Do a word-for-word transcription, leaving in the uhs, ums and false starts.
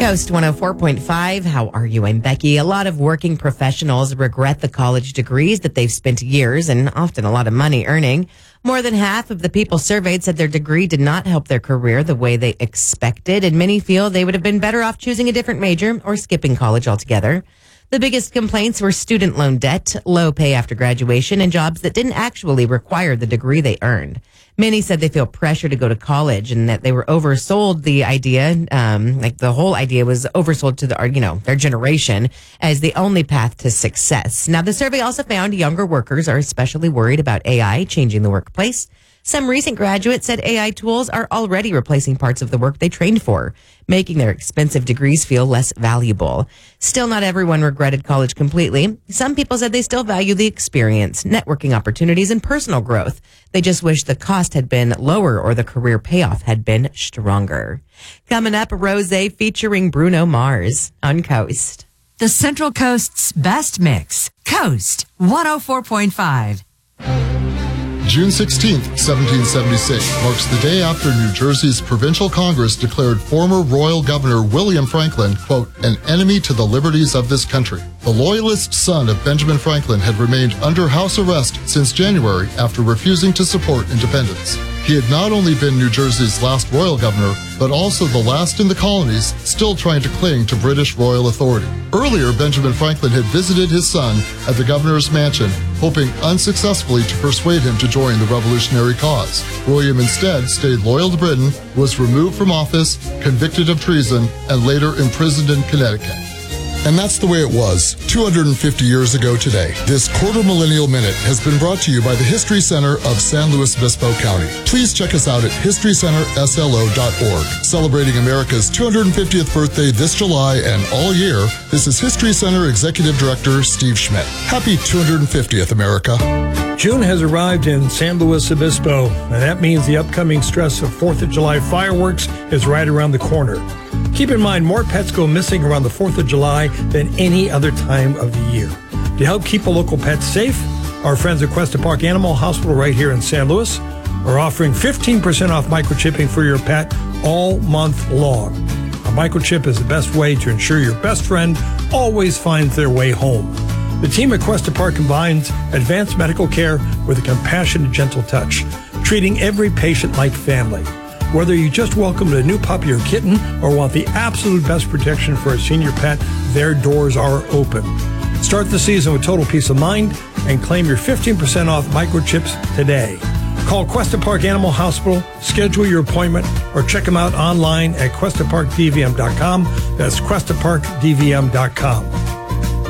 Coast one oh four point five. How are you? I'm Becky. A lot of working professionals regret the college degrees that they've spent years and often a lot of money earning. More than half of the people surveyed said their degree did not help their career the way they expected, and many feel they would have been better off choosing a different major or skipping college altogether. The biggest complaints were student loan debt, low pay after graduation, and jobs that didn't actually require the degree they earned. Many said they feel pressure to go to college and that they were oversold the idea, um, like the whole idea was oversold to the, you know, their generation as the only path to success. Now, the survey also found younger workers are especially worried about A I changing the workplace. Some recent graduates said A I tools are already replacing parts of the work they trained for, making their expensive degrees feel less valuable. Still, not everyone regretted college completely. Some people said they still value the experience, networking opportunities, and personal growth. They just wish the cost had been lower or the career payoff had been stronger. Coming up, Rosé featuring Bruno Mars on Coast. The Central Coast's best mix. Coast one oh four point five. June sixteenth, seventeen seventy-six marks the day after New Jersey's Provincial Congress declared former Royal Governor William Franklin, quote, an enemy to the liberties of this country. The loyalist son of Benjamin Franklin had remained under house arrest since January after refusing to support independence. He had not only been New Jersey's last royal governor, but also the last in the colonies still trying to cling to British royal authority. Earlier, Benjamin Franklin had visited his son at the governor's mansion, hoping unsuccessfully to persuade him to join the revolutionary cause. William instead stayed loyal to Britain, was removed from office, convicted of treason, and later imprisoned in Connecticut. And that's the way it was two hundred fifty years ago today. This Quarter Millennial Minute has been brought to you by the History Center of San Luis Obispo County. Please check us out at history center s l o dot org. Celebrating America's two hundred fiftieth birthday this July and all year, this is History Center Executive Director Steve Schmidt. Happy two hundred fiftieth, America. June has arrived in San Luis Obispo, and that means the upcoming stress of fourth of July fireworks is right around the corner. Keep in mind, more pets go missing around the fourth of July than any other time of the year. To help keep a local pet safe, our friends at Cuesta Park Animal Hospital right here in San Luis are offering fifteen percent off microchipping for your pet all month long. A microchip is the best way to ensure your best friend always finds their way home. The team at Cuesta Park combines advanced medical care with a compassionate, gentle touch, treating every patient like family. Whether you just welcomed a new puppy or kitten or want the absolute best protection for a senior pet, their doors are open. Start the season with total peace of mind and claim your fifteen percent off microchips today. Call Cuesta Park Animal Hospital, schedule your appointment, or check them out online at cuesta park d v m dot com. That's cuesta park d v m dot com.